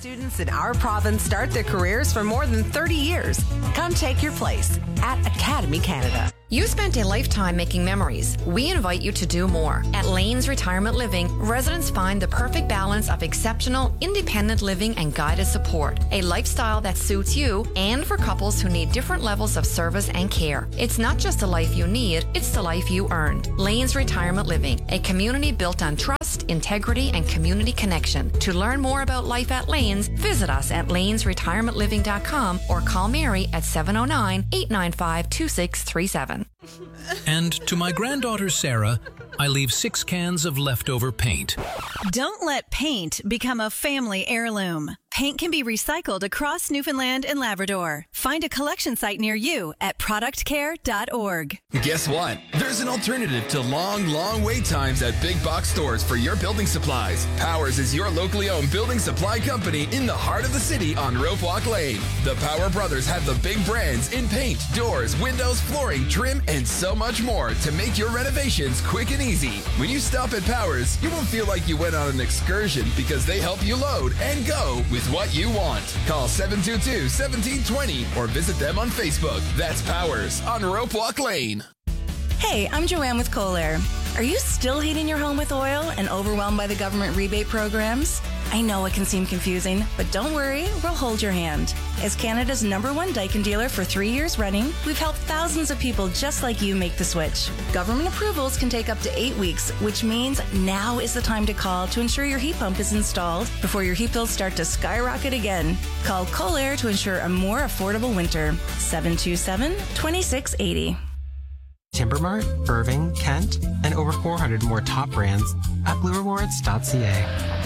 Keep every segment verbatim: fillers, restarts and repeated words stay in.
students in our province start their careers for more than thirty years. Come take your place at Academy Canada. You spent a lifetime making memories. We invite you to do more. At Lanes Retirement Living, residents find the perfect balance of exceptional, independent living and guided support. A lifestyle that suits you and for couples who need different levels of service and care. It's not just the life you need, it's the life you earned. Lanes Retirement Living, a community built on trust, integrity, and community connection. To learn more about life at Lanes, visit us at lanes retirement living dot com or call Mary at seven oh nine, eight nine five, two six three seven. And to my granddaughter Sarah, I leave six cans of leftover paint. Don't let paint become a family heirloom. Paint can be recycled across Newfoundland and Labrador. Find a collection site near you at product care dot org. Guess what? There's an alternative to long, long wait times at big box stores for your building supplies. Powers is your locally owned building supply company in the heart of the city on Rope Walk Lane. The Power Brothers have the big brands in paint, doors, windows, flooring, trim, and so much more to make your renovations quick and easy. When you stop at Powers, you won't feel like you went on an excursion because they help you load and go with what you want. Call seven two two, one seven two zero or visit them on Facebook. That's Powers on Rope Walk Lane. Hey, I'm Joanne with Kohler. Are you still heating your home with oil and overwhelmed by the government rebate programs? I know it can seem confusing, but don't worry, we'll hold your hand. As Canada's number one Daikin dealer for three years running, we've helped thousands of people just like you make the switch. Government approvals can take up to eight weeks, which means now is the time to call to ensure your heat pump is installed before your heat bills start to skyrocket again. Call Kohler to ensure a more affordable winter. seven two seven, two six eight zero. Timbermart, Irving, Kent, and over four hundred more top brands at blue rewards dot c a.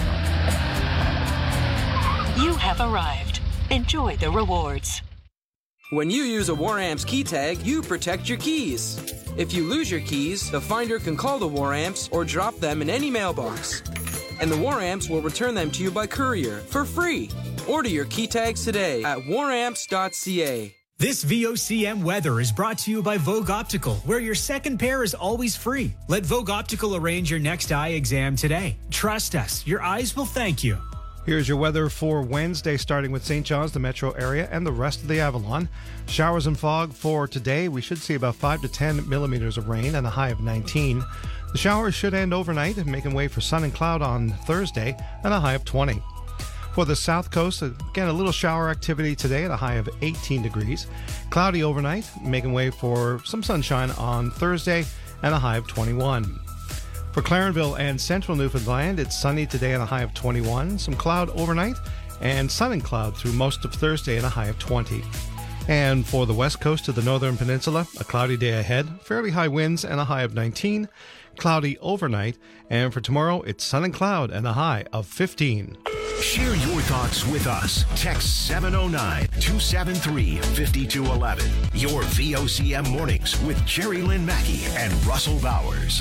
You have arrived. Enjoy the rewards. When you use a WarAmps key tag, you protect your keys. If you lose your keys, the finder can call the WarAmps or drop them in any mailbox. And the WarAmps will return them to you by courier for free. Order your key tags today at war amps dot c a. This V O C M weather is brought to you by Vogue Optical, where your second pair is always free. Let Vogue Optical arrange your next eye exam today. Trust us, your eyes will thank you. Here's your weather for Wednesday, starting with Saint John's, the metro area, and the rest of the Avalon. Showers and fog for today. We should see about five to ten millimeters of rain and a high of nineteen. The showers should end overnight, making way for sun and cloud on Thursday and a high of twenty. For the south coast, again, a little shower activity today at a high of eighteen degrees. Cloudy overnight, making way for some sunshine on Thursday and a high of twenty-one. For Clarenville and central Newfoundland, it's sunny today and a high of twenty-one. Some cloud overnight and sun and cloud through most of Thursday and a high of twenty. And for the west coast of the northern peninsula, a cloudy day ahead, fairly high winds and a high of nineteen. Cloudy overnight. And for tomorrow, it's sun and cloud and a high of fifteen. Share your thoughts with us. Text seven oh nine, two seven three, five two one one. Your V O C M Mornings with Jerry Lynn Mackey and Russell Bowers.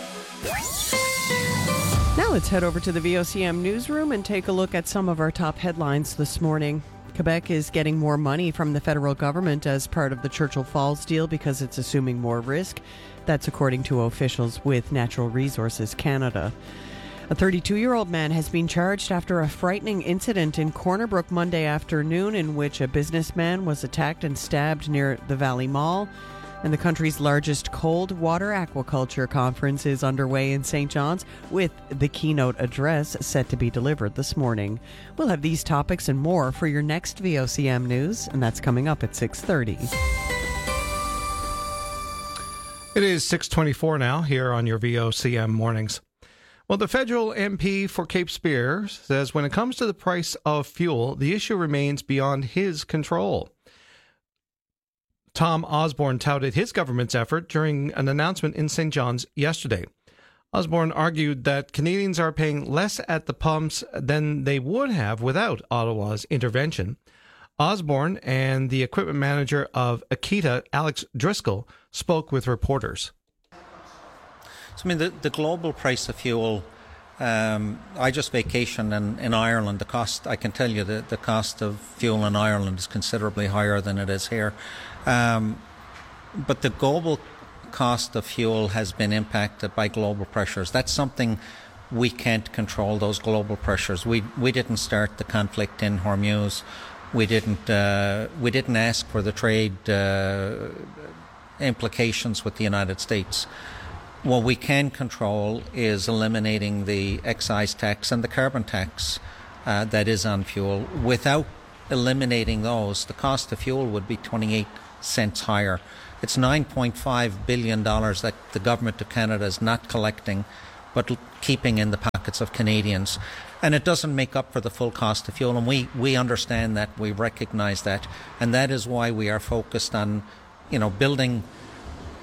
Now let's head over to the V O C M newsroom and take a look at some of our top headlines this morning. Quebec is getting more money from the federal government as part of the Churchill Falls deal because it's assuming more risk. That's according to officials with Natural Resources Canada. A thirty-two-year-old man has been charged after a frightening incident in Corner Brook Monday afternoon in which a businessman was attacked and stabbed near the Valley Mall. And the country's largest cold water aquaculture conference is underway in Saint John's, with the keynote address set to be delivered this morning. We'll have these topics and more for your next V O C M News, and that's coming up at six thirty. It is six twenty-four now here on your V O C M Mornings. Well, the federal M P for Cape Spear says when it comes to the price of fuel, the issue remains beyond his control. Tom Osborne touted his government's effort during an announcement in Saint John's yesterday. Osborne argued that Canadians are paying less at the pumps than they would have without Ottawa's intervention. Osborne and the equipment manager of Akita, Alex Driscoll, spoke with reporters. So, I mean, the, the global price of fuel, um, I just vacationed in, in Ireland. The cost, I can tell you, the, the cost of fuel in Ireland is considerably higher than it is here. Um, but the global cost of fuel has been impacted by global pressures. That's something we can't control those global pressures. We we didn't start the conflict in Hormuz. We didn't uh, we didn't ask for the trade uh, implications with the United States. What we can control is eliminating the excise tax and the carbon tax uh, that is on fuel. Without eliminating those, the cost of fuel would be twenty-eight cents higher. It's nine point five billion dollars that the government of Canada is not collecting, but keeping in the pockets of Canadians. And it doesn't make up for the full cost of fuel. And we, we understand that, we recognise that. And that is why we are focused on, you know, building